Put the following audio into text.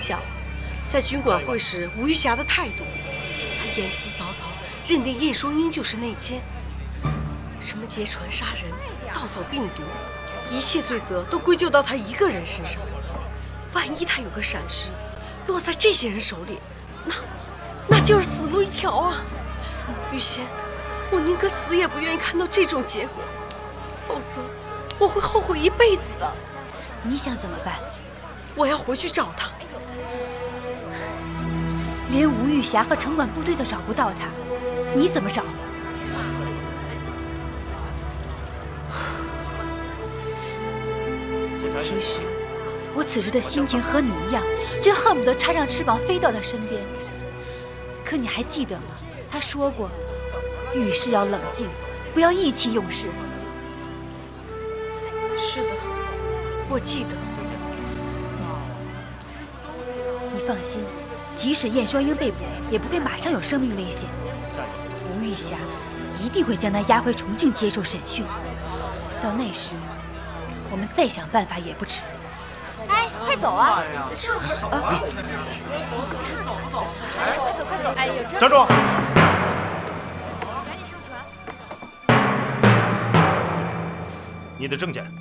想，在军管会时，吴玉霞的态度，她言辞凿凿，认定叶双英就是内奸，什么劫船杀人、盗走病毒，一切罪责都归咎到她一个人身上。万一她有个闪失，落在这些人手里，那就是死路一条啊！玉仙，我宁可死也不愿意看到这种结果，否则我会后悔一辈子的。 你想怎么办？ 我要回去找他。 连吴玉霞和城管部队都找不到他，你怎么找？其实，我此时的心情和你一样，真恨不得插上翅膀飞到他身边。可你还记得吗？他说过，遇事要冷静，不要意气用事。 是的，我记得。 你放心，即使燕双英被捕，也不会马上有生命危险。吴玉霞一定会将他押回重庆接受审讯。到那时，我们再想办法也不迟。 哎，快走啊！快走！哎，有车！ 站住！ 赶紧上船！ 你的证件。